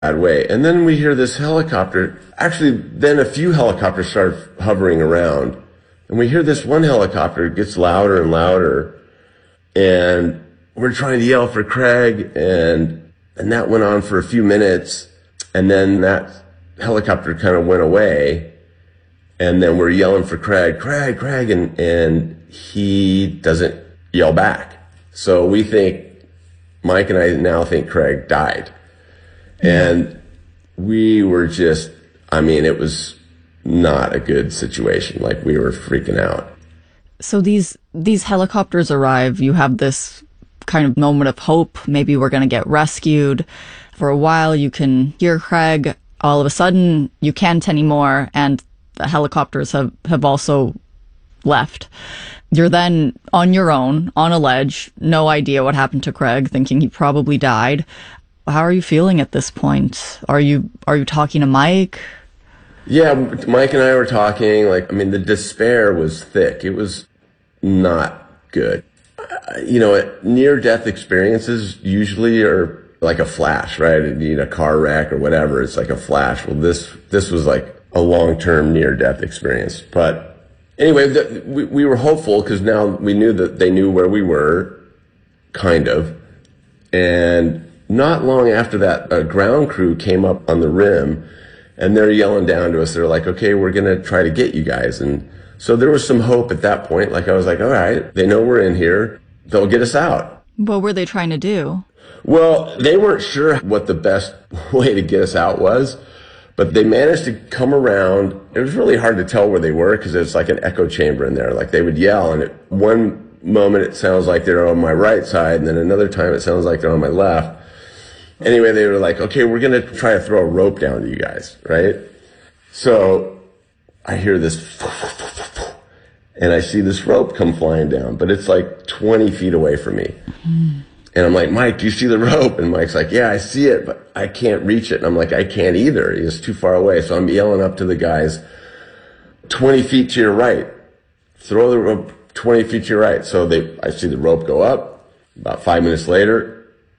bad way. And then we hear this helicopter. Actually, then a few helicopters start hovering around. And we hear this one helicopter gets louder and louder. And we're trying to yell for Craig. And that went on for a few minutes. And then that helicopter kind of went away. And then we're yelling for Craig, Craig. And he doesn't yell back. So we think, Mike and I now think Craig died. And we were just, it was not a good situation. Like, we were freaking out. So these helicopters arrive, you have this kind of moment of hope. Maybe we're going to get rescued. For a while, you can hear Craig. All of a sudden, you can't anymore. And the helicopters have also left. You're then on your own, on a ledge, no idea what happened to Craig, thinking he probably died. How are you feeling at this point? Are you talking to Mike? Yeah, Mike and I were talking. The despair was thick. It was not good. Near-death experiences usually are like a flash, right? You need a car wreck or whatever. It's like a flash. Well, this was like a long-term near-death experience. But anyway, we were hopeful because now we knew that they knew where we were, kind of. And not long after that, a ground crew came up on the rim, and they're yelling down to us. They're like, okay, we're going to try to get you guys. And so there was some hope at that point. Like, I was like, all right, they know we're in here. They'll get us out. What were they trying to do? Well, they weren't sure what the best way to get us out was, but they managed to come around. It was really hard to tell where they were because it's like an echo chamber in there. Like, they would yell, and at one moment it sounds like they're on my right side, and then another time it sounds like they're on my left. Anyway, they were like, okay, we're going to try to throw a rope down to you guys, right? So I hear this, and I see this rope come flying down, but it's like 20 feet away from me. And I'm like, Mike, do you see the rope? And Mike's like, yeah, I see it, but I can't reach it. And I'm like, I can't either. It's too far away. So I'm yelling up to the guys, 20 feet to your right. Throw the rope 20 feet to your right. So I see the rope go up. About 5 minutes later,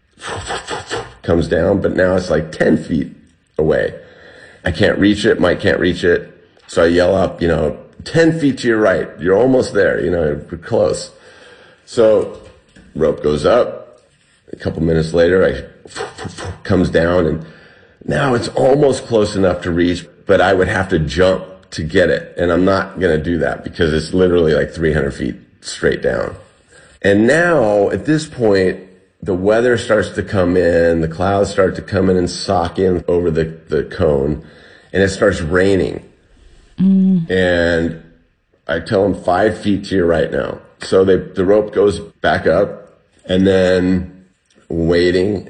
comes down, but now it's like 10 feet away. I can't reach it. Mike can't reach it. So I yell up, 10 feet to your right. You're almost there. We're close. So rope goes up. A couple minutes later, comes down, and now it's almost close enough to reach, but I would have to jump to get it. And I'm not going to do that because it's literally like 300 feet straight down. And now at this point, the weather starts to come in, the clouds start to come in and sock in over the cone, and it starts raining. And I tell them 5 feet to your right now. So the rope goes back up, and then waiting,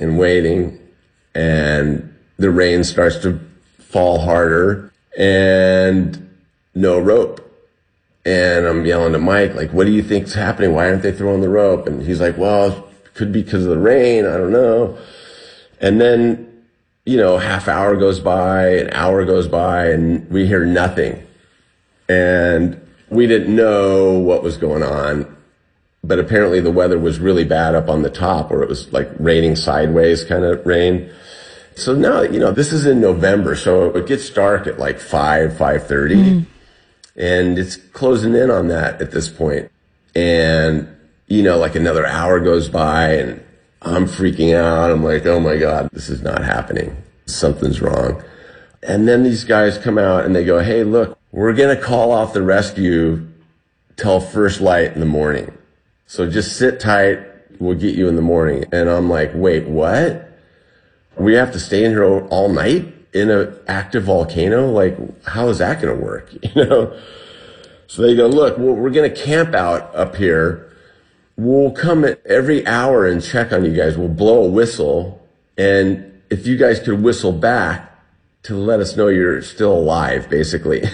and the rain starts to fall harder, and no rope. And I'm yelling to Mike, like, what do you think's happening? Why aren't they throwing the rope? And he's like, well, could be because of the rain. I don't know. And then, half hour goes by, an hour goes by, and we hear nothing. And we didn't know what was going on. But apparently the weather was really bad up on the top, or it was like raining sideways kind of rain. So now, this is in November, so it gets dark at like 5:30. And it's closing in on that at this point. And like another hour goes by, and I'm freaking out. I'm like, oh my God, this is not happening. Something's wrong. And then these guys come out and they go, hey, look, we're going to call off the rescue till first light in the morning. So just sit tight. We'll get you in the morning. And I'm like, wait, what? We have to stay in here all night in an active volcano? Like, how is that going to work? So they go, look, we're going to camp out up here. We'll come at every hour and check on you guys. We'll blow a whistle. And if you guys could whistle back to let us know you're still alive, basically.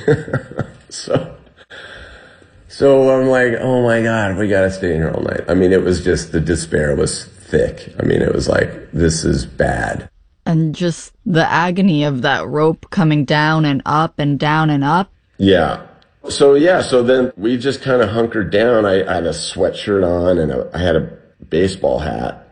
So I'm like, oh my God, we got to stay in here all night. It was just, the despair was thick. It was like, this is bad. And just the agony of that rope coming down and up and down and up. Yeah. So then we just kind of hunkered down. I had a sweatshirt on, and I had a baseball hat.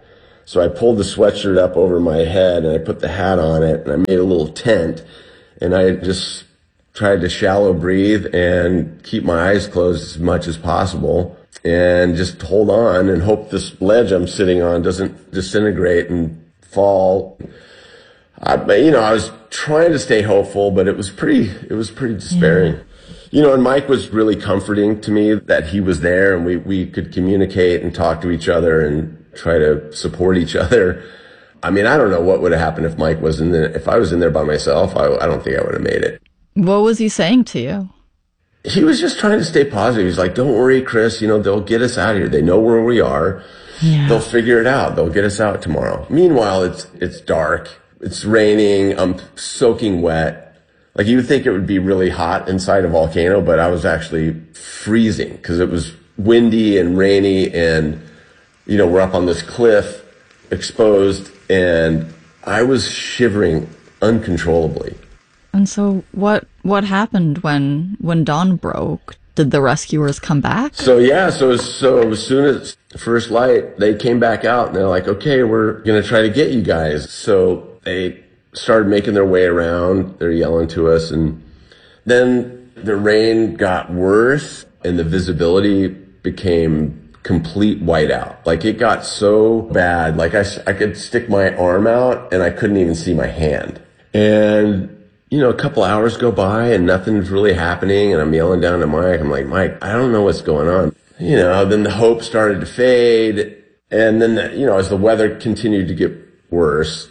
So I pulled the sweatshirt up over my head and I put the hat on it and I made a little tent and I just tried to shallow breathe and keep my eyes closed as much as possible and just hold on and hope this ledge I'm sitting on doesn't disintegrate and fall. I was trying to stay hopeful, but it was pretty despairing. Yeah. And Mike was really comforting to me that he was there and we could communicate and talk to each other and try to support each other. I mean, I don't know what would have happened if Mike was in there. If I was in there by myself, I don't think I would have made it. What was he saying to you? He was just trying to stay positive. He's like, don't worry, Chris, they'll get us out of here. They know where we are. Yeah. They'll figure it out. They'll get us out tomorrow. Meanwhile, it's dark. It's raining. I'm soaking wet. Like you would think it would be really hot inside a volcano, but I was actually freezing because it was windy and rainy and, we're up on this cliff exposed and I was shivering uncontrollably. And so what happened when dawn broke? Did the rescuers come back? So as soon as first light, they came back out and they're like, okay, we're going to try to get you guys. So they started making their way around. They're yelling to us. And then the rain got worse and the visibility became complete whiteout. Like it got so bad. Like I could stick my arm out and I couldn't even see my hand. And a couple hours go by and nothing's really happening. And I'm yelling down to Mike. I'm like, Mike, I don't know what's going on. Then the hope started to fade. And then, as the weather continued to get worse,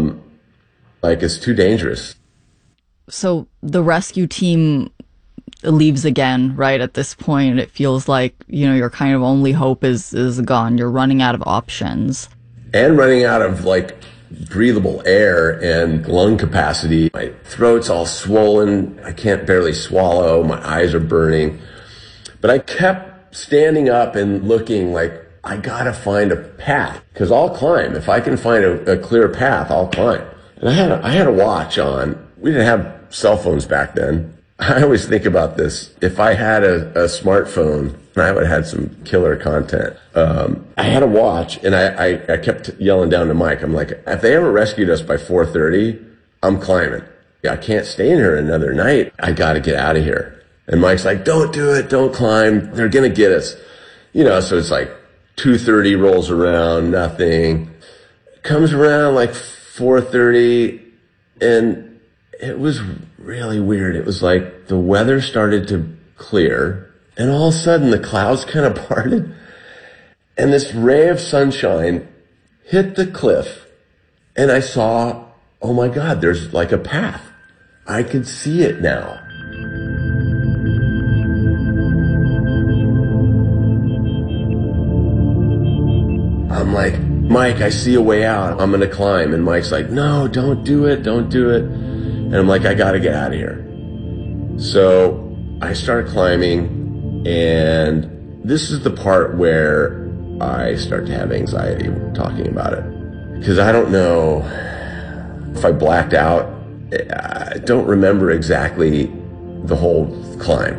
it's too dangerous. So the rescue team leaves again, right? At this point, it feels like, your kind of only hope is gone. You're running out of options. And running out of breathable air and lung capacity. My throat's all swollen. I can't barely swallow. My eyes are burning. But I kept standing up and looking like I gotta find a path because I'll climb. If I can find a clear path, I'll climb. And I had a watch on. We didn't have cell phones back then. I always think about this. If I had a smartphone, I would have had some killer content. I had a watch and I kept yelling down to Mike. I'm like, if they ever rescued us by 4:30, I'm climbing. I can't stay in here another night. I got to get out of here. And Mike's like, don't do it. Don't climb. They're going to get us. So it's like 2:30 rolls around, nothing. Comes around like 4:30 and it was really weird. It was like the weather started to clear and all of a sudden the clouds kind of parted and this ray of sunshine hit the cliff and I saw, oh my God, there's like a path. I could see it now. I'm like, Mike, I see a way out. I'm going to climb. And Mike's like, no, don't do it. Don't do it. And I'm like, I got to get out of here. So I started climbing. And this is the part where I start to have anxiety talking about it. Because I don't know if I blacked out. I don't remember exactly the whole climb.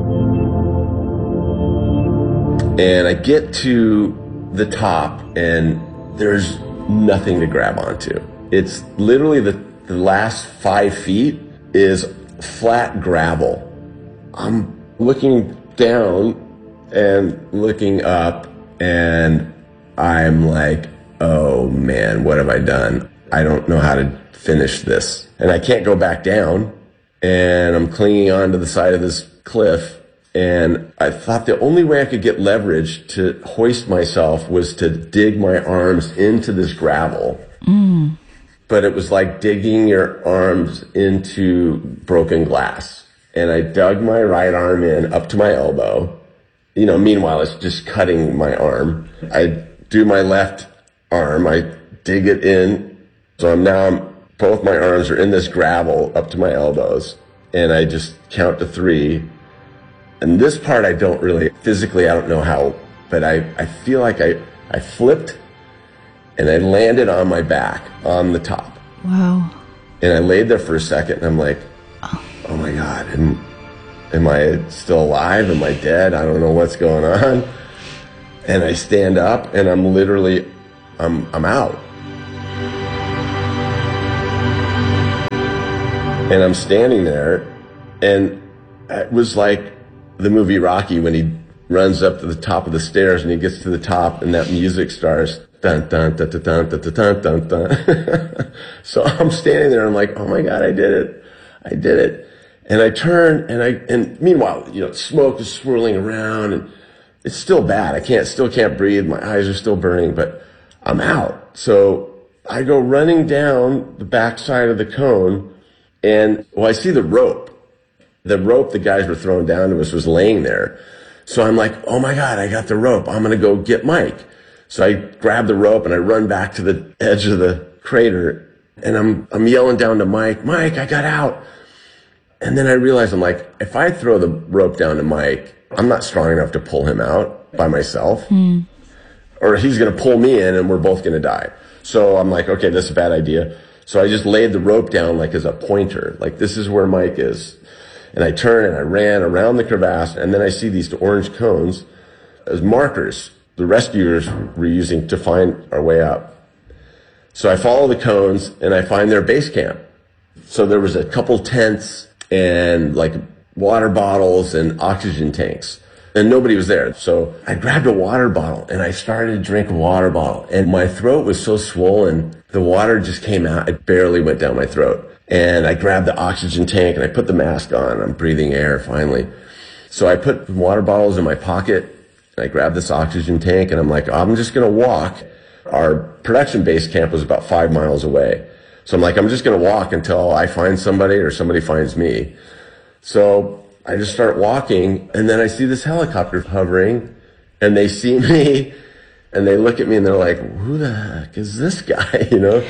And I get to the top and there's nothing to grab onto. It's literally the last 5 feet is flat gravel. I'm looking down and looking up and I'm like, oh man, what have I done? I don't know how to finish this. And I can't go back down. And I'm clinging onto the side of this cliff. And I thought the only way I could get leverage to hoist myself was to dig my arms into this gravel. Mm. But it was like digging your arms into broken glass. And I dug my right arm in up to my elbow. Meanwhile, it's just cutting my arm. I do my left arm. I dig it in. So both my arms are in this gravel up to my elbows. And I just count to 3. And this part I don't know how, but I feel like I flipped and I landed on my back on the top. Wow. And I laid there for a second and I'm like, oh my God, am I still alive? Am I dead? I don't know what's going on. And I stand up and I'm literally I'm out. And I'm standing there, and it was like the movie Rocky when he runs up to the top of the stairs and he gets to the top and that music starts. Dun, dun, dun, dun, dun, dun, dun, dun, dun. So I'm standing there, I'm like, oh my God, I did it. I did it. And I turn, and meanwhile, smoke is swirling around, and it's still bad. Still can't breathe. My eyes are still burning, but I'm out. So I go running down the backside of the cone, and I see the rope. The rope the guys were throwing down to us was laying there. So I'm like, oh my God, I got the rope. I'm going to go get Mike. So I grab the rope and I run back to the edge of the crater, and I'm yelling down to Mike, I got out. And then I realized, I'm like, if I throw the rope down to Mike, I'm not strong enough to pull him out by myself. Or he's going to pull me in and we're both going to die. So I'm like, okay, this is a bad idea. So I just laid the rope down like as a pointer, like this is where Mike is. And I turned and I ran around the crevasse, and then I see these orange cones as markers the rescuers were using to find our way up. So I follow the cones and I find their base camp. So there was a couple tents and like water bottles and oxygen tanks, and nobody was there. So I grabbed a water bottle and I started to drink a water bottle, and my throat was so swollen, the water just came out. It barely went down my throat. And I grabbed the oxygen tank and I put the mask on. I'm breathing air finally. So I put the water bottles in my pocket and I grabbed this oxygen tank, and I'm like, I'm just going to walk. Our production base camp was about 5 miles away. So I'm like, I'm just going to walk until I find somebody or somebody finds me. So I just start walking, and then I see this helicopter hovering, and they see me and they look at me and they're like, who the heck is this guy,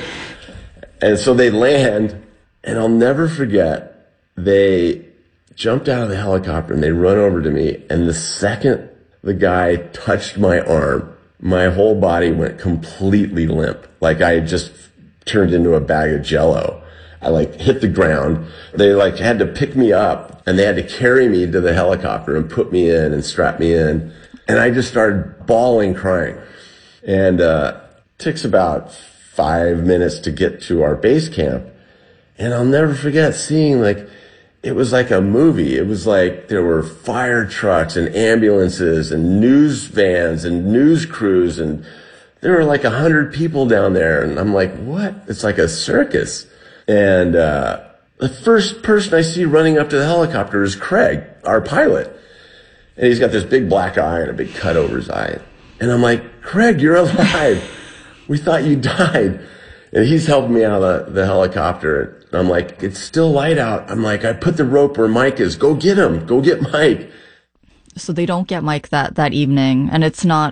And so they land, and I'll never forget, they jumped out of the helicopter and they run over to me, and the second the guy touched my arm, my whole body went completely limp. Like I had just turned into a bag of Jello. I hit the ground. They had to pick me up, and they had to carry me to the helicopter and put me in and strap me in. And I just started bawling, crying. And it takes about 5 minutes to get to our base camp. And I'll never forget seeing it was like a movie. It was like there were fire trucks and ambulances and news vans and news crews, and there were 100 people down there. And I'm like, what? It's like a circus. And the first person I see running up to the helicopter is Craig, our pilot. And he's got this big black eye and a big cut over his eye. And I'm like, Craig, you're alive. We thought you died. And he's helping me out of the helicopter. And I'm like, it's still light out. I'm like, I put the rope where Mike is. Go get him. Go get Mike. So they don't get Mike that evening, and it's not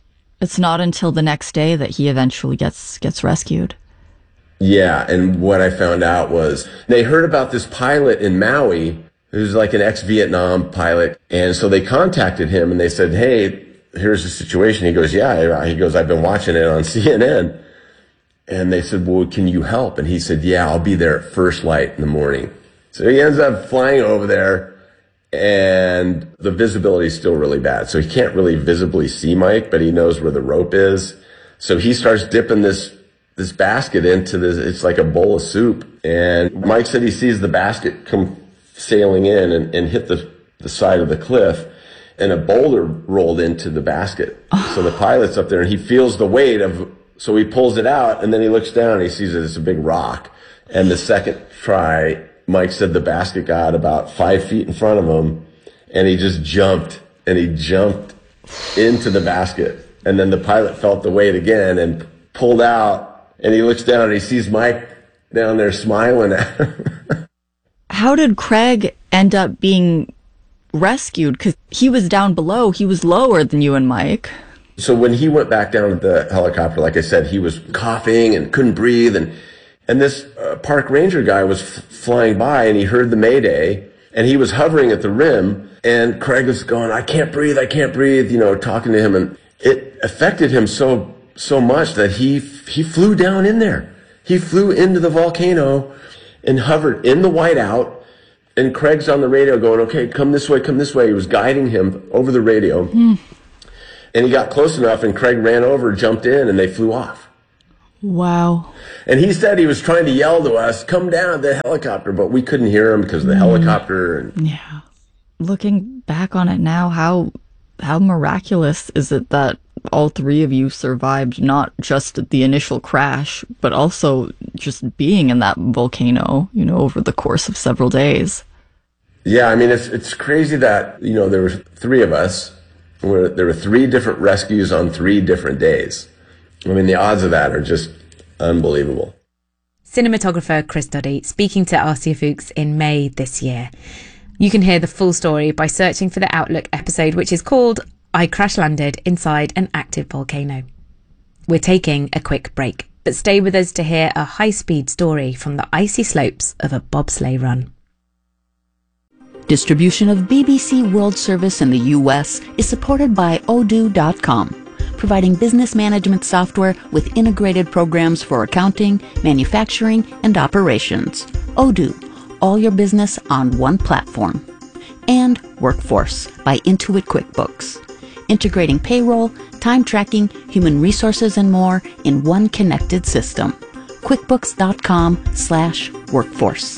until the next day that he eventually gets rescued. Yeah, and what I found out was they heard about this pilot in Maui who's like an ex-Vietnam pilot, and so they contacted him and they said, hey, here's the situation. He goes, yeah. He goes, I've been watching it on CNN. And they said, well, can you help? And he said, yeah, I'll be there at first light in the morning. So he ends up flying over there, and the visibility is still really bad. So he can't really visibly see Mike, but he knows where the rope is. So he starts dipping this basket into this. It's like a bowl of soup. And Mike said he sees the basket come sailing in and hit the side of the cliff, and a boulder rolled into the basket. So the pilot's up there and he feels the weight so he pulls it out, and then he looks down and he sees that it's a big rock. And the second try, Mike said the basket got about 5 feet in front of him, and he just jumped into the basket. And then the pilot felt the weight again and pulled out, and he looks down and he sees Mike down there smiling at him. How did Craig end up being rescued? Because he was down below. He was lower than you and Mike. So when he went back down to the helicopter, like I said, he was coughing and couldn't breathe. And this park ranger guy was flying by, and he heard the mayday, and he was hovering at the rim. And Craig was going, I can't breathe, talking to him. And it affected him so much that he flew down in there. He flew into the volcano and hovered in the whiteout. And Craig's on the radio going, okay, come this way, come this way. He was guiding him over the radio. And he got close enough, and Craig ran over, jumped in, and they flew off. Wow. And he said he was trying to yell to us, come down the helicopter, but we couldn't hear him because of the helicopter. Yeah. Looking back on it now, how miraculous is it that all three of you survived not just the initial crash, but also just being in that volcano, over the course of several days? Yeah, I mean, it's crazy that, there were three of us. There were three different rescues on 3 different days. I mean, the odds of that are just unbelievable. Cinematographer Chris Doddy speaking to RCA Fuchs in May this year. You can hear the full story by searching for the Outlook episode, which is called I Crash Landed Inside an Active Volcano. We're taking a quick break, but stay with us to hear a high-speed story from the icy slopes of a bobsleigh run. Distribution of BBC World Service in the U.S. is supported by Odoo.com, providing business management software with integrated programs for accounting, manufacturing, and operations. Odoo, all your business on one platform. And Workforce by Intuit QuickBooks, integrating payroll, time tracking, human resources, and more in one connected system. QuickBooks.com/workforce.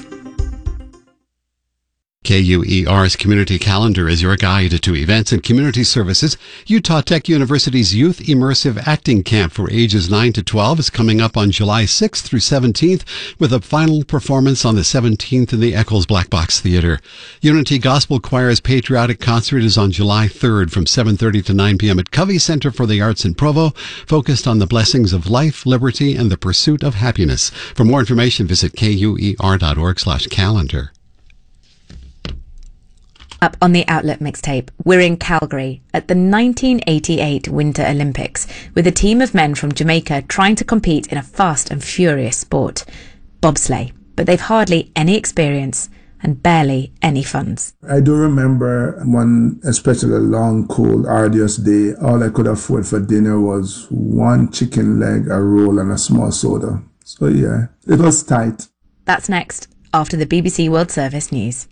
KUER's Community Calendar is your guide to events and community services. Utah Tech University's Youth Immersive Acting Camp for ages 9 to 12 is coming up on July 6th through 17th, with a final performance on the 17th in the Eccles Black Box Theater. Unity Gospel Choir's Patriotic Concert is on July 3rd from 7:30 to 9 p.m. at Covey Center for the Arts in Provo, focused on the blessings of life, liberty, and the pursuit of happiness. For more information, visit kuer.org/calendar. Up on the Outlook mixtape, we're in Calgary at the 1988 Winter Olympics with a team of men from Jamaica trying to compete in a fast and furious sport, bobsleigh. But they've hardly any experience and barely any funds. I do remember one especially long, cold, arduous day. All I could afford for dinner was 1 chicken leg, a roll, and a small soda. So yeah, it was tight. That's next, after the BBC World Service news.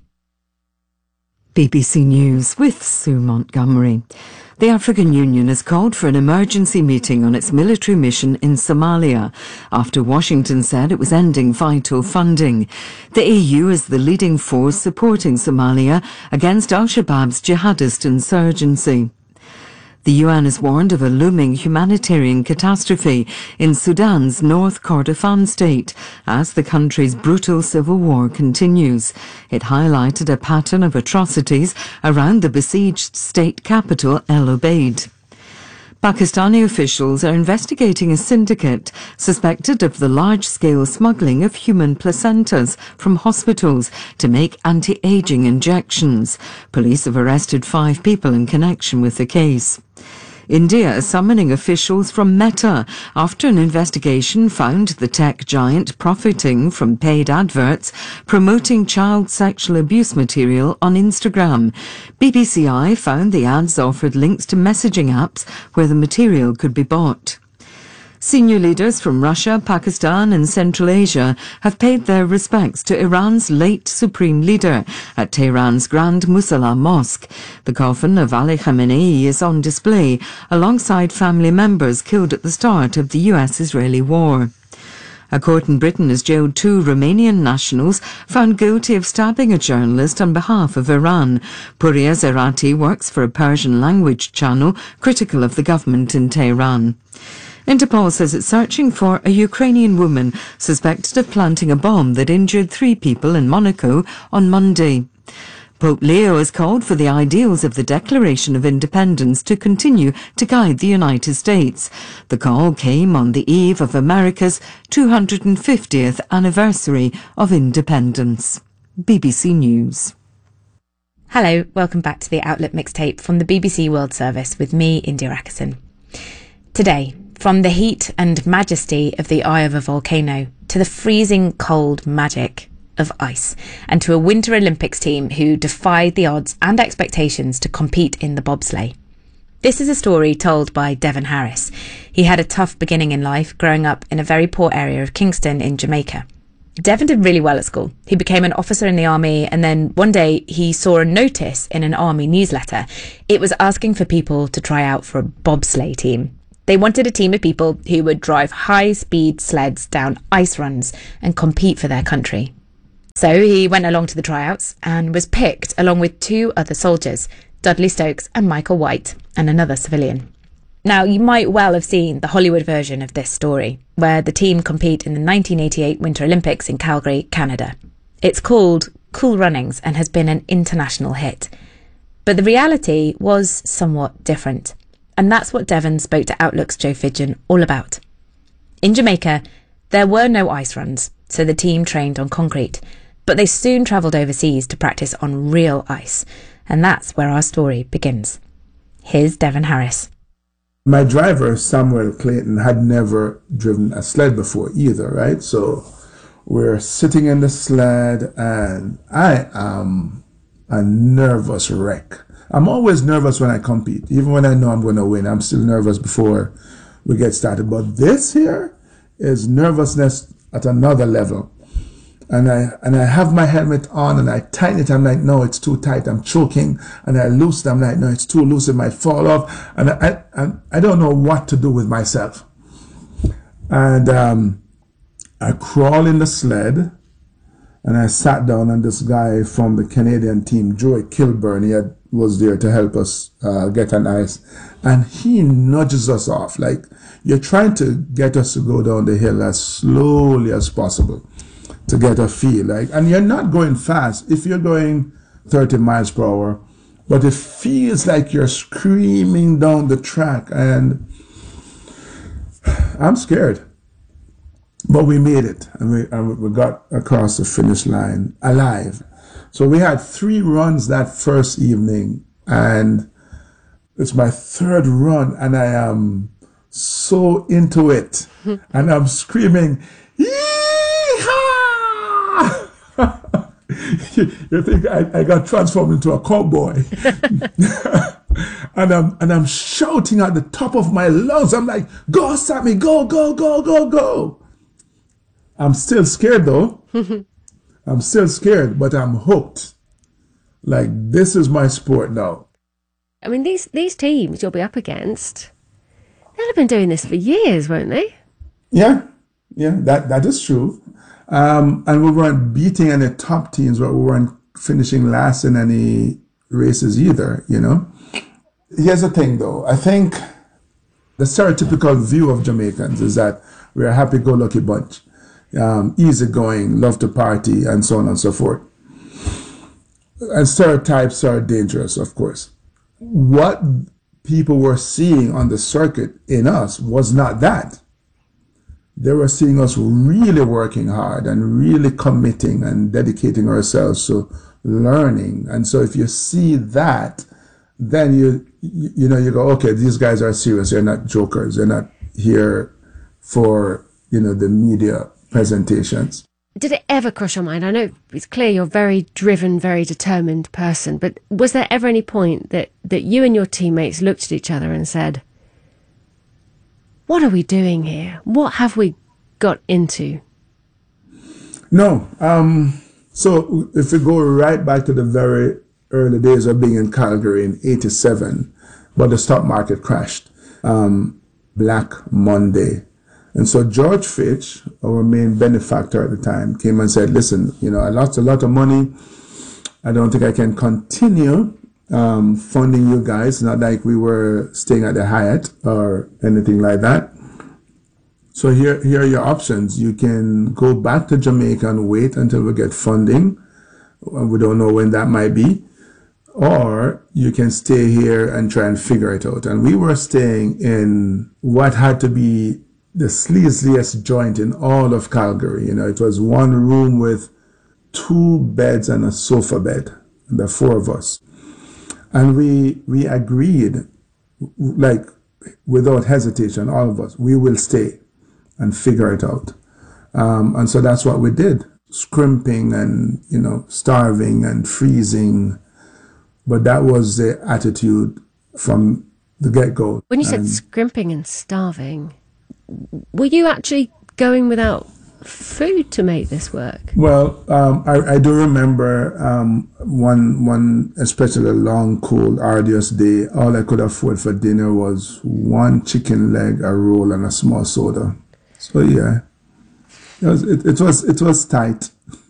BBC News with Sue Montgomery. The African Union has called for an emergency meeting on its military mission in Somalia after Washington said it was ending vital funding. The EU is the leading force supporting Somalia against Al-Shabaab's jihadist insurgency. The UN has warned of a looming humanitarian catastrophe in Sudan's North Kordofan state as the country's brutal civil war continues. It highlighted a pattern of atrocities around the besieged state capital, El Obeid. Pakistani officials are investigating a syndicate suspected of the large-scale smuggling of human placentas from hospitals to make anti-aging injections. Police have arrested 5 people in connection with the case. India is summoning officials from Meta after an investigation found the tech giant profiting from paid adverts promoting child sexual abuse material on Instagram. BBCI found the ads offered links to messaging apps where the material could be bought. Senior leaders from Russia, Pakistan and Central Asia have paid their respects to Iran's late supreme leader at Tehran's Grand Musalla Mosque. The coffin of Ali Khamenei is on display alongside family members killed at the start of the US-Israeli war. A court in Britain has jailed 2 Romanian nationals found guilty of stabbing a journalist on behalf of Iran. Puria Zerati works for a Persian language channel critical of the government in Tehran. Interpol says it's searching for a Ukrainian woman suspected of planting a bomb that injured 3 people in Monaco on Monday. Pope Leo has called for the ideals of the Declaration of Independence to continue to guide the United States. The call came on the eve of America's 250th anniversary of independence. BBC News. Hello, welcome back to the Outlook mixtape from the BBC World Service with me, India Ackerson. Today, from the heat and majesty of the eye of a volcano to the freezing cold magic of ice, and to a Winter Olympics team who defied the odds and expectations to compete in the bobsleigh. This is a story told by Devon Harris. He had a tough beginning in life, growing up in a very poor area of Kingston in Jamaica. Devon did really well at school. He became an officer in the army, and then one day he saw a notice in an army newsletter. It was asking for people to try out for a bobsleigh team. They wanted a team of people who would drive high-speed sleds down ice runs and compete for their country. So he went along to the tryouts and was picked along with 2 other soldiers, Dudley Stokes and Michael White, and another civilian. Now, you might well have seen the Hollywood version of this story, where the team compete in the 1988 Winter Olympics in Calgary, Canada. It's called Cool Runnings and has been an international hit. But the reality was somewhat different. And that's what Devon spoke to Outlook's Joe Fidgen all about. In Jamaica, there were no ice runs, so the team trained on concrete. But they soon travelled overseas to practice on real ice. And that's where our story begins. Here's Devon Harris. My driver, Samuel Clayton, had never driven a sled before either, right? So we're sitting in the sled and I am a nervous wreck. I'm always nervous when I compete. Even when I know I'm going to win, I'm still nervous before we get started. But this here is nervousness at another level. And I have my helmet on and I tighten it. I'm like, no, it's too tight. I'm choking. And I loosen it. I'm like, no, it's too loose. It might fall off. And I don't know what to do with myself. And I crawl in the sled and I sat down, and this guy from the Canadian team, Joey Kilburn, was there to help us get on ice. And he nudges us off. Like, you're trying to get us to go down the hill as slowly as possible to get a feel. Like, and you're not going fast if you're going 30 miles per hour, but it feels like you're screaming down the track, and I'm scared. But we made it, and we got across the finish line alive. So we had 3 runs that first evening, and it's my 3rd run, and I am so into it, and I'm screaming, you think I got transformed into a cowboy. and I'm shouting at the top of my lungs. I'm like, go, Sammy, go, go, go, go, go. I'm still scared though. I'm still scared, but I'm hooked. Like, this is my sport now. I mean, these teams you'll be up against, they'll have been doing this for years, won't they? Yeah, that is true. And we weren't beating any top teams, but we weren't finishing last in any races either, you know. Here's the thing, though. I think the stereotypical view of Jamaicans is that we're a happy-go-lucky bunch, easygoing, love to party, and so on and so forth. And stereotypes are dangerous, of course. What people were seeing on the circuit in us was not that. They were seeing us really working hard and really committing and dedicating ourselves to learning. And so if you see that, then you go, okay, these guys are serious. They're not jokers. They're not here for, the media presentations. Did it ever cross your mind? I know it's clear you're a very driven, very determined person, but was there ever any point that you and your teammates looked at each other and said, what are we doing here? What have we got into? No. So if we go right back to the very early days of being in Calgary in 87, but the stock market crashed, Black Monday. And so George Fitch, our main benefactor at the time, came and said, listen, I lost a lot of money. I don't think I can continue funding you guys. Not like we were staying at the Hyatt or anything like that. So here are your options. You can go back to Jamaica and wait until we get funding. We don't know when that might be. Or you can stay here and try and figure it out. And we were staying in what had to be the sleaziest joint in all of Calgary. It was one room with 2 beds and a sofa bed, the 4 of us. And we agreed, like, without hesitation, all of us, we will stay and figure it out. And so that's what we did, scrimping and, starving and freezing. But that was the attitude from the get-go. When you said scrimping and starving, were you actually going without food to make this work? Well, I do remember one especially long, cold, arduous day. All I could afford for dinner was one chicken leg, a roll, and a small soda. So yeah, it was tight.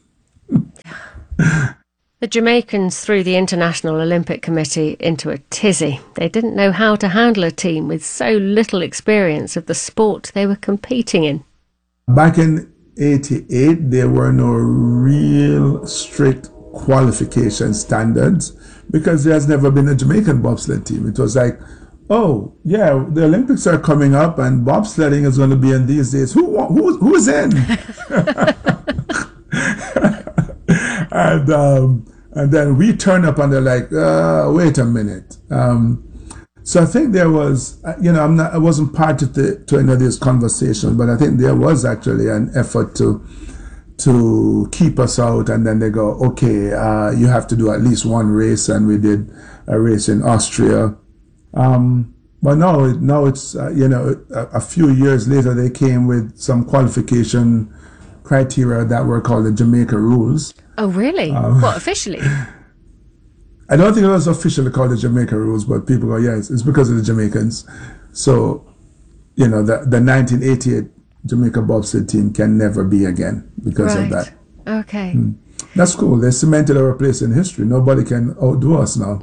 The Jamaicans threw the International Olympic Committee into a tizzy. They didn't know how to handle a team with so little experience of the sport they were competing in. Back in 88, there were no real strict qualification standards because there has never been a Jamaican bobsled team. It was like, oh, yeah, the Olympics are coming up and bobsledding is going to be in these days. Who's in? And then we turn up and they're like, wait a minute. So I think there was, I wasn't part of to any of these conversations, but I think there was actually an effort to keep us out. And then they go, okay, you have to do at least one race. And we did a race in Austria. But now it's, a few years later, they came with some qualification criteria that were called the Jamaica rules. Oh, really? What, officially? I don't think it was officially called the Jamaica rules, but people go, yes, it's because of the Jamaicans. So, the 1988 Jamaica bobsled team can never be again because of that. Okay. That's cool. They cemented our place in history. Nobody can outdo us now.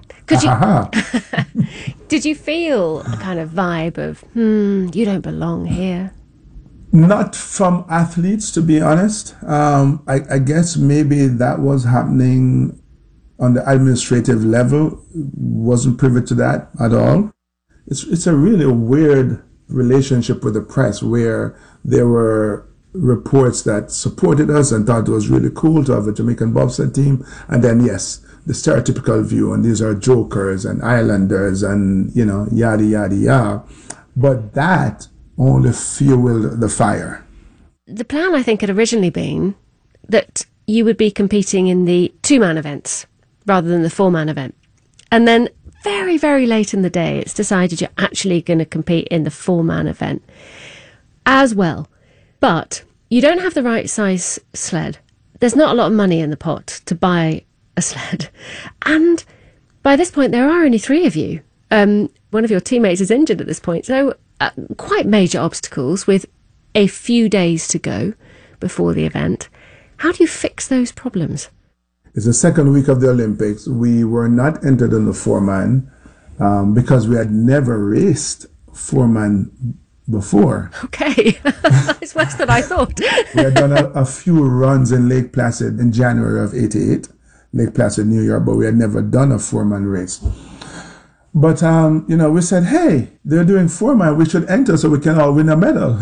Did you feel a kind of vibe of, you don't belong here? Not from athletes, to be honest. I guess maybe that was happening on the administrative level. Wasn't privy to that at all. It's a really weird relationship with the press where there were reports that supported us and thought it was really cool to have a Jamaican bobsled team. And then, yes, the stereotypical view, and these are jokers and islanders and, yada, yada, yada. But that only fueled the fire. The plan, I think, had originally been that you would be competing in the two-man events rather than the four-man event. And then very, very late in the day, it's decided you're actually going to compete in the four-man event as well. But you don't have the right size sled. There's not a lot of money in the pot to buy a sled. And by this point, there are only three of you. One of your teammates is injured at this point. So quite major obstacles with a few days to go before the event. How do you fix those problems? It's the second week of the Olympics. We were not entered in the four-man because we had never raced four-man before. Okay, it's worse than I thought. We had done a few runs in Lake Placid in January of 88, Lake Placid, New York, but we had never done a four-man race. But, we said, hey, they're doing four-man, we should enter so we can all win a medal.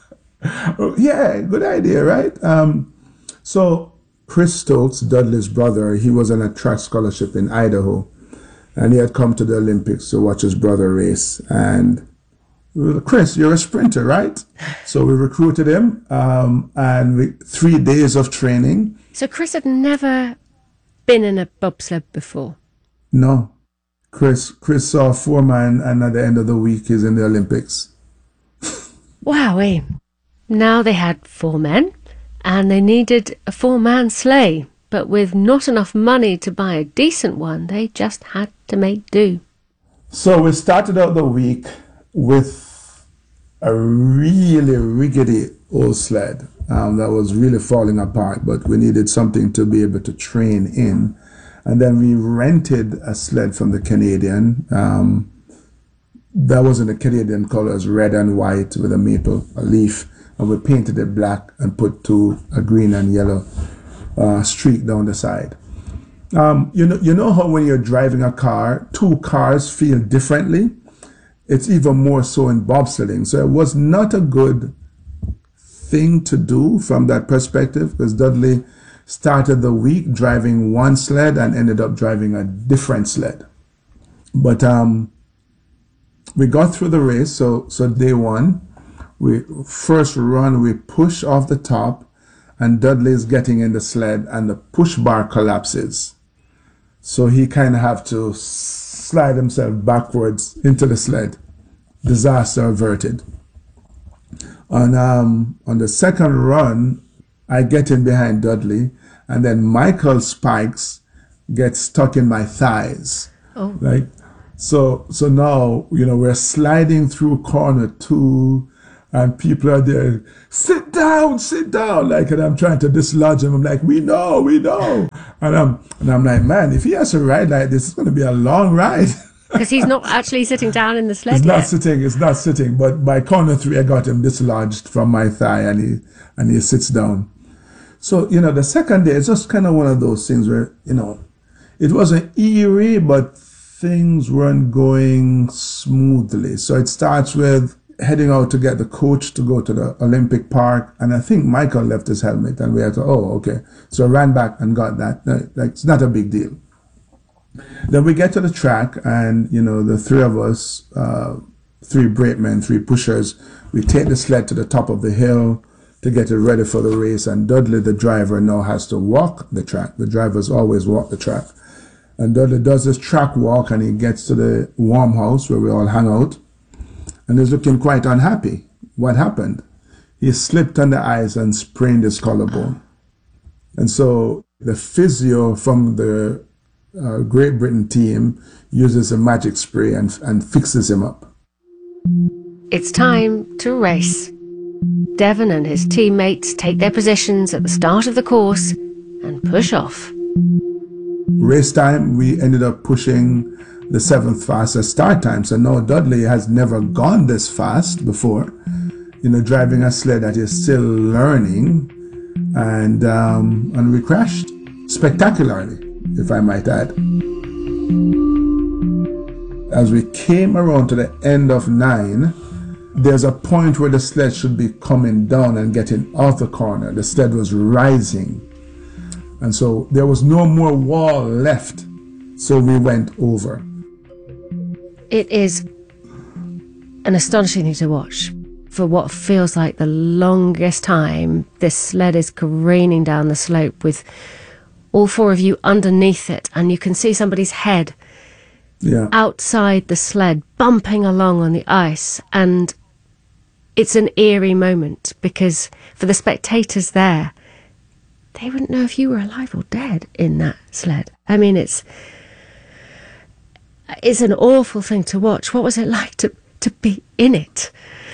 Yeah, good idea, right? So Chris Stokes, Dudley's brother, he was on a track scholarship in Idaho, and he had come to the Olympics to watch his brother race. And Chris, you're a sprinter, right? So we recruited him, and 3 days of training. So Chris had never been in a bobsled before? No. Chris saw four-man, and at the end of the week, he's in the Olympics. Wowee. Now they had four men, and they needed a four-man sleigh. But with not enough money to buy a decent one, they just had to make do. So we started out the week with a really rickety old sled that was really falling apart, but we needed something to be able to train in. And then we rented a sled from the Canadian. That was in the Canadian colors, red and white with a maple, a leaf. And we painted it black and put a green and yellow streak down the side. You know how when you're driving a car, two cars feel differently? It's even more so in bobsledding. So it was not a good thing to do from that perspective, because Dudley started the week driving one sled and ended up driving a different sled. But we got through the race. So day one, first run, we push off the top, and Dudley is getting in the sled, and the push bar collapses. So he kind of have to slide himself backwards into the sled. Disaster averted. On the second run, I get in behind Dudley, and then Michael spikes get stuck in my thighs. Oh. Right? So now, we're sliding through corner 2, and people are there, sit down. Like, and I'm trying to dislodge them. I'm like, we know. And I'm like, man, if he has to ride like this, it's going to be a long ride. Because he's not actually sitting down in the sled It's yet. not sitting. But by corner 3, I got him dislodged from my thigh, and he sits down. So, the second day, it's just kind of one of those things where, it wasn't eerie, but things weren't going smoothly. So it starts with heading out to get the coach to go to the Olympic Park. And I think Michael left his helmet, and we had to, okay. So I ran back and got that. Like, it's not a big deal. Then we get to the track, and, the 3 of us, 3 brakemen, 3 pushers, we take the sled to the top of the hill to get it ready for the race. And Dudley, the driver, now has to walk the track. The drivers always walk the track. And Dudley does this track walk, and he gets to the warm house where we all hang out. And he's looking quite unhappy. What happened? He slipped on the ice and sprained his collarbone. And so the physio from the Great Britain team uses a magic spray and fixes him up. It's time to race. Devon and his teammates take their positions at the start of the course and push off. Race time, we ended up pushing the 7th fastest start time. So now Dudley has never gone this fast before, driving a sled that is still learning. And we crashed spectacularly, if I might add. As we came around to the end of 9, there's a point where the sled should be coming down and getting off the corner. The sled was rising. And so there was no more wall left. So we went over. It is an astonishing thing to watch. For what feels like the longest time, this sled is careening down the slope with all 4 of you underneath it, and you can see somebody's head outside the sled bumping along on the ice. And it's an eerie moment, because for the spectators there, they wouldn't know if you were alive or dead in that sled. I mean, it's an awful thing to watch. What was it like to be in it?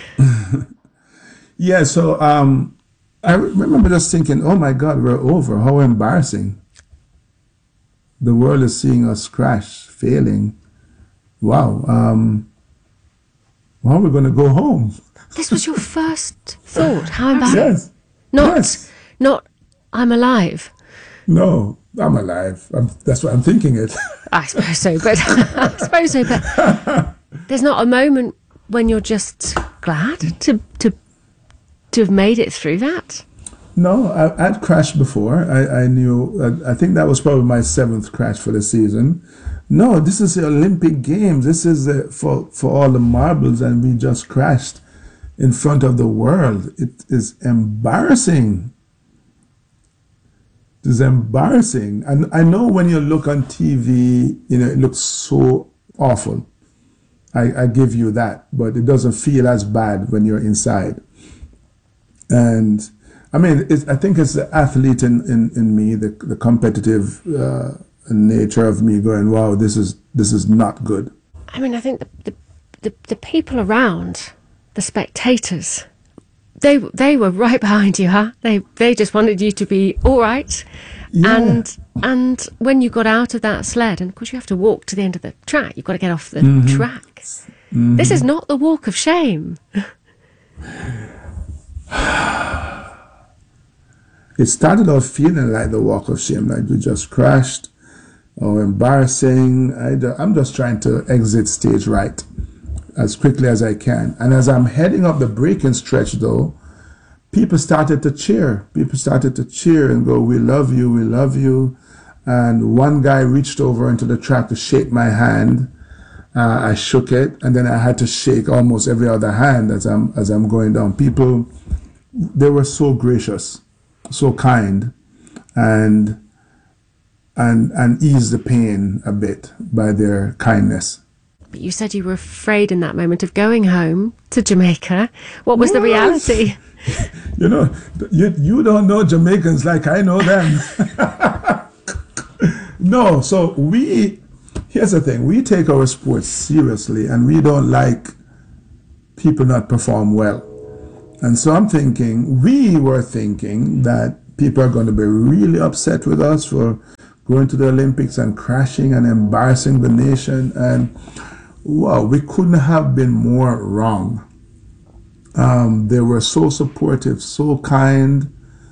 Yeah, so I remember just thinking, oh my God, we're over. How embarrassing. The world is seeing us crash, failing. Wow. How are we going to go home? This was your first thought. How embarrassing. Yes. Not, I'm alive. No, I'm alive. That's what I'm thinking it. I suppose so, but there's not a moment when you're just glad to have made it through that. No, I'd crashed before. I knew. I think that was probably my 7th crash for the season. No, this is the Olympic Games. This is for all the marbles, and we just crashed in front of the world. It is embarrassing. It is embarrassing. And I know when you look on TV, it looks so awful. I give you that, but it doesn't feel as bad when you're inside. And I mean, I think it's the athlete in me, the competitive nature of me going, wow, this is not good. I mean, I think the people around, the spectators, they were right behind you, huh? They just wanted you to be all right. Yeah. And when you got out of that sled, and of course you have to walk to the end of the track, you've got to get off the track. Mm-hmm. This is not the walk of shame. It started off feeling like the walk of shame, like we just crashed. Oh, embarrassing. I'm just trying to exit stage right as quickly as I can. And as I'm heading up the braking stretch, though, people started to cheer. People started to cheer and go, we love you, we love you. And one guy reached over into the track to shake my hand. I shook it, and then I had to shake almost every other hand as I'm going down. People, they were so gracious, so kind, and eased the pain a bit by their kindness. But you said you were afraid in that moment of going home to Jamaica. What was the reality? You know, you don't know Jamaicans like I know them. No, so here's the thing, we take our sports seriously and we don't like people not perform well. And so we were thinking that people are going to be really upset with us for going to the Olympics and crashing and embarrassing the nation. And wow, we couldn't have been more wrong. They were so supportive, so kind.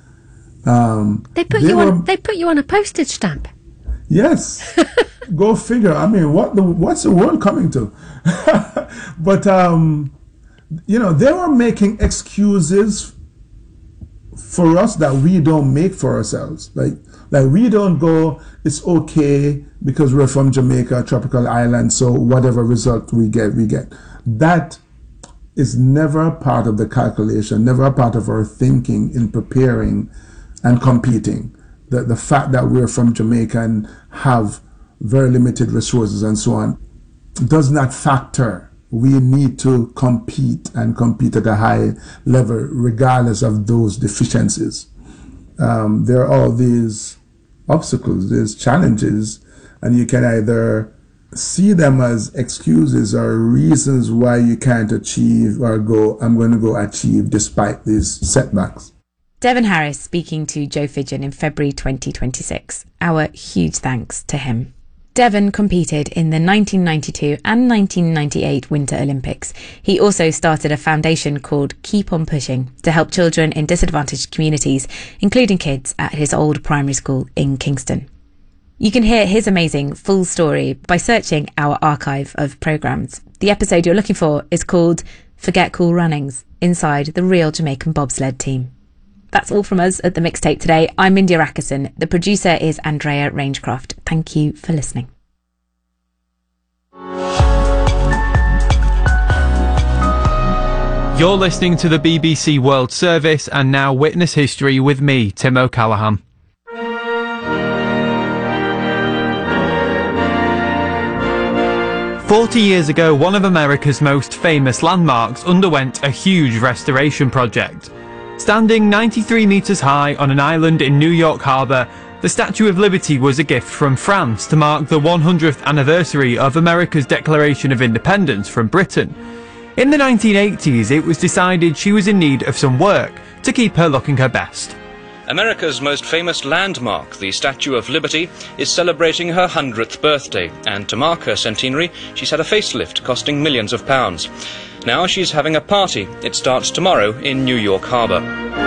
They put you on a postage stamp. Yes. Go figure. I mean, what's the world coming to? But you know, they were making excuses for us that we don't make for ourselves. Like we don't go, it's okay because we're from Jamaica, a tropical island, so whatever result we get. That is never a part of the calculation, never a part of our thinking in preparing and competing. The fact that we're from Jamaica and have very limited resources and so on does not factor. We need to compete and compete at a high level regardless of those deficiencies. There are all these obstacles, these challenges, and you can either see them as excuses or reasons why you can't achieve or I'm going to go achieve despite these setbacks. Devon Harris speaking to Joe Fidgen in February 2026. Our huge thanks to him. Devon competed in the 1992 and 1998 Winter Olympics. He also started a foundation called Keep On Pushing to help children in disadvantaged communities, including kids at his old primary school in Kingston. You can hear his amazing full story by searching our archive of programmes. The episode you're looking for is called Forget Cool Runnings, inside the Real Jamaican Bobsled Team. That's all from us at The Mixtape today. I'm India Rackerson. The producer is Andrea Rangecroft. Thank you for listening. You're listening to the BBC World Service and now witness history with me, Tim O'Callaghan. "40 years ago, one of America's most famous landmarks underwent a huge restoration project. Standing 93 metres high on an island in New York Harbour, the Statue of Liberty was a gift from France to mark the 100th anniversary of America's Declaration of Independence from Britain. In the 1980s, it was decided she was in need of some work to keep her looking her best. America's most famous landmark, the Statue of Liberty, is celebrating her 100th birthday, and to mark her centenary, she's had a facelift costing millions of pounds. Now she's having a party. It starts tomorrow in New York Harbour.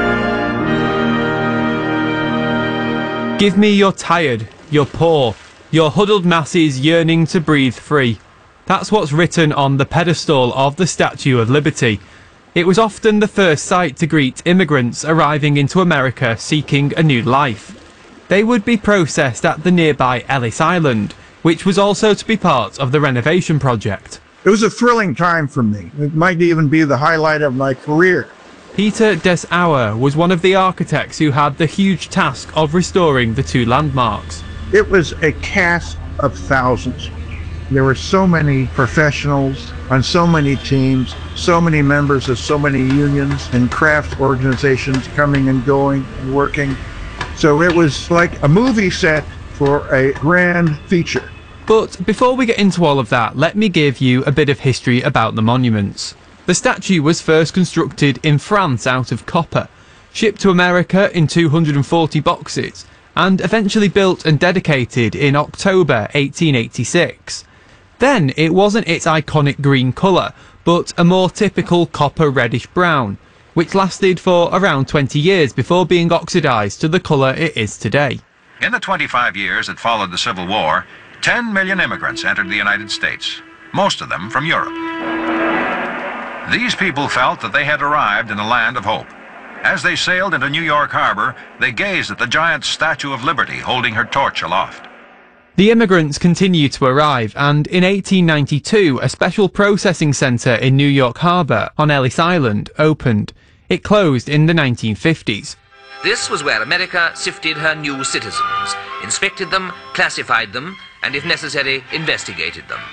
Give me your tired, your poor, your huddled masses yearning to breathe free. That's what's written on the pedestal of the Statue of Liberty. It was often the first sight to greet immigrants arriving into America seeking a new life. They would be processed at the nearby Ellis Island, which was also to be part of the renovation project. It was a thrilling time for me. It might even be the highlight of my career. Peter Des Auer was one of the architects who had the huge task of restoring the two landmarks. It was a cast of thousands. There were so many professionals on so many teams, so many members of so many unions and craft organizations coming and going and working. So it was like a movie set for a grand feature. But before we get into all of that, let me give you a bit of history about the monuments. The statue was first constructed in France out of copper, shipped to America in 240 boxes, and eventually built and dedicated in October 1886. Then it wasn't its iconic green colour, but a more typical copper reddish brown, which lasted for around 20 years before being oxidised to the colour it is today. In the 25 years that followed the Civil War, 10 million immigrants entered the United States, most of them from Europe. These people felt that they had arrived in a land of hope. As they sailed into New York Harbor, they gazed at the giant Statue of Liberty holding her torch aloft. The immigrants continued to arrive, and in 1892 a special processing centre in New York Harbour on Ellis Island opened. It closed in the 1950s. This was where America sifted her new citizens, inspected them, classified them, and if necessary, investigated them.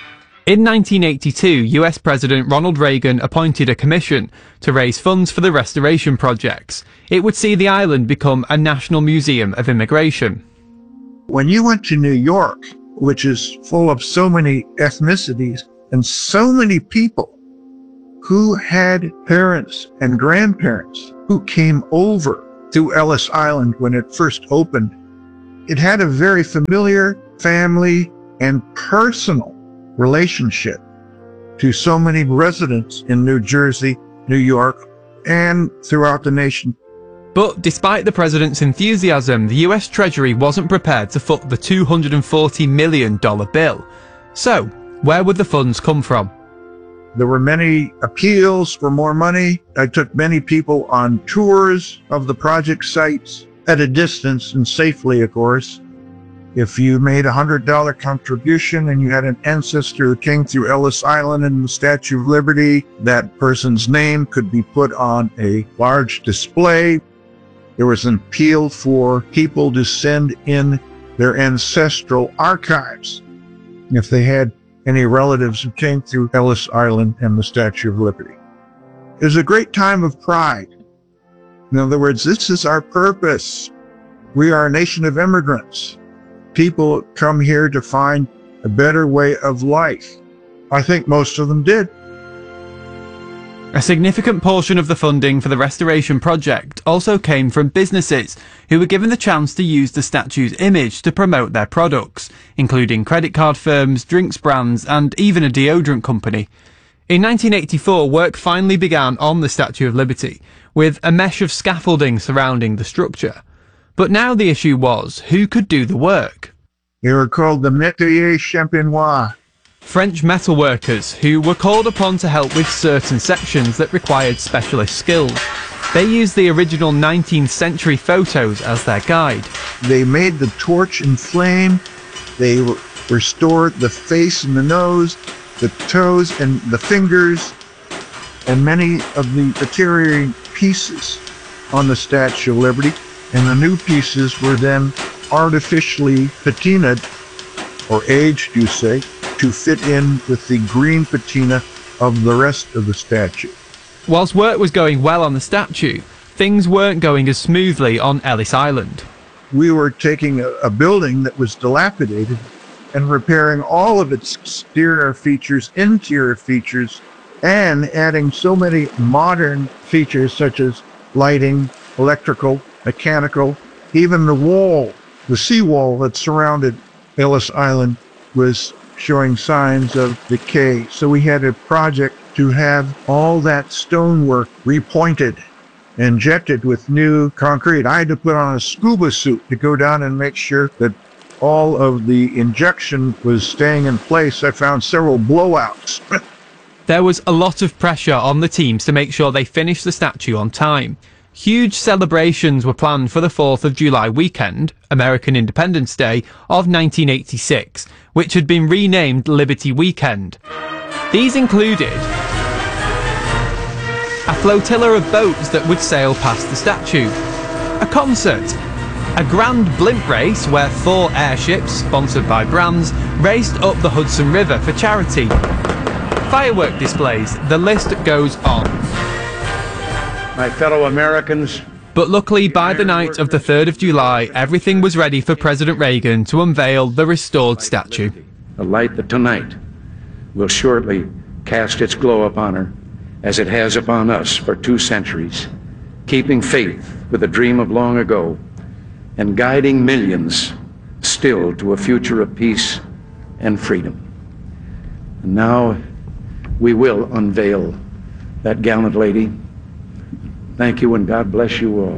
In 1982, US President Ronald Reagan appointed a commission to raise funds for the restoration projects. It would see the island become a national museum of immigration. When you went to New York, which is full of so many ethnicities and so many people who had parents and grandparents who came over to Ellis Island when it first opened, it had a very familiar family and personal relationship to so many residents in New Jersey, New York, and throughout the nation. But despite the president's enthusiasm, the US Treasury wasn't prepared to foot the $240 million bill. So, where would the funds come from? There were many appeals for more money. I took many people on tours of the project sites at a distance and safely, of course. If you made a $100 contribution and you had an ancestor who came through Ellis Island and the Statue of Liberty, that person's name could be put on a large display. There was an appeal for people to send in their ancestral archives if they had any relatives who came through Ellis Island and the Statue of Liberty. It was a great time of pride. In other words, this is our purpose. We are a nation of immigrants. People come here to find a better way of life. I think most of them did. A significant portion of the funding for the restoration project also came from businesses who were given the chance to use the statue's image to promote their products, including credit card firms, drinks brands, and even a deodorant company. In 1984, work finally began on the Statue of Liberty, with a mesh of scaffolding surrounding the structure. But now the issue was, who could do the work? They were called the métier champenois. French metalworkers who were called upon to help with certain sections that required specialist skills. They used the original 19th century photos as their guide. They made the torch and flame. They restored the face and the nose, the toes and the fingers, and many of the deteriorating pieces on the Statue of Liberty. And the new pieces were then artificially patinaed, or aged, you say, to fit in with the green patina of the rest of the statue. Whilst work was going well on the statue, things weren't going as smoothly on Ellis Island. We were taking a building that was dilapidated and repairing all of its exterior features, interior features, and adding so many modern features such as lighting, electrical, mechanical, even the wall, the seawall that surrounded Ellis Island was showing signs of decay. So we had a project to have all that stonework repointed, injected with new concrete. I had to put on a scuba suit to go down and make sure that all of the injection was staying in place. I found several blowouts. There was a lot of pressure on the teams to make sure they finished the statue on time. Huge celebrations were planned for the 4th of July weekend, American Independence Day, of 1986, which had been renamed Liberty Weekend. These included a flotilla of boats that would sail past the statue, a concert, a grand blimp race where 4 airships, sponsored by brands, raced up the Hudson River for charity, firework displays, the list goes on. My fellow Americans. But luckily, by the night of the 3rd of July, everything was ready for President Reagan to unveil the restored statue. A light that tonight will shortly cast its glow upon her, as it has upon us for 2 centuries, keeping faith with a dream of long ago, and guiding millions still to a future of peace and freedom. And now we will unveil that gallant lady. Thank you, and God bless you all.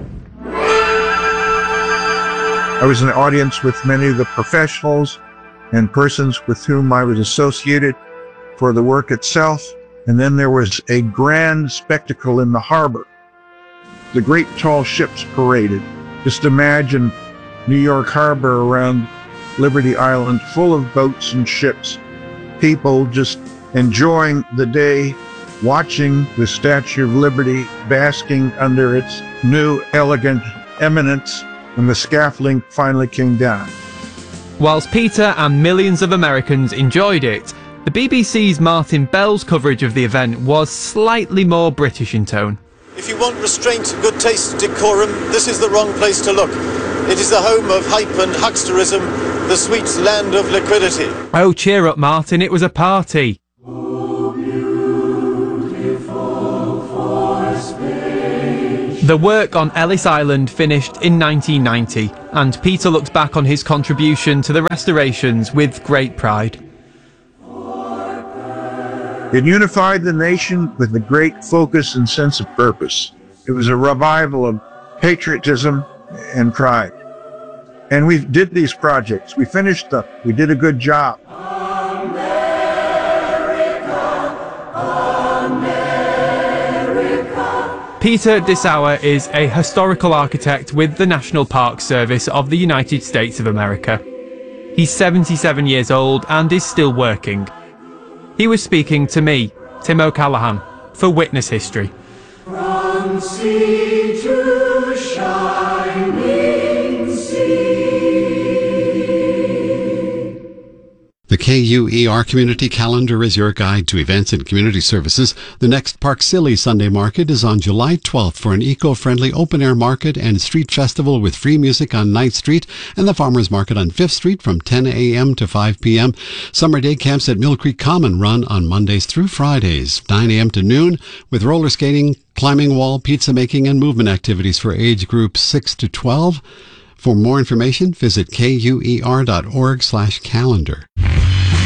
I was in the audience with many of the professionals and persons with whom I was associated for the work itself. And then there was a grand spectacle in the harbor. The great tall ships paraded. Just imagine New York Harbor around Liberty Island full of boats and ships. People just enjoying the day, watching the Statue of Liberty basking under its new elegant eminence when the scaffolding finally came down. Whilst Peter and millions of Americans enjoyed it, The BBC's Martin Bell's coverage of the event was slightly more British in tone. If you want restraint, good taste, decorum, this is the wrong place to look. It is the home of hype and hucksterism, the sweet land of liquidity. Oh, cheer up, Martin, it was a party. The work on Ellis Island finished in 1990, and Peter looks back on his contribution to the restorations with great pride. It unified the nation with a great focus and sense of purpose. It was a revival of patriotism and pride. And we did these projects. We finished them. We did a good job. Peter Dessauer is a historical architect with the National Park Service of the United States of America. He's 77 years old and is still working. He was speaking to me, Tim O'Callaghan, for Witness History. From sea to shining sea. The KUER Community Calendar is your guide to events and community services. The next Park Silly Sunday Market is on July 12th for an eco-friendly open-air market and street festival with free music on 9th Street and the Farmers Market on 5th Street from 10 a.m. to 5 p.m. Summer day camps at Mill Creek Common run on Mondays through Fridays, 9 a.m. to noon, with roller skating, climbing wall, pizza making, and movement activities for age groups 6 to 12. For more information, visit kuer.org/calendar.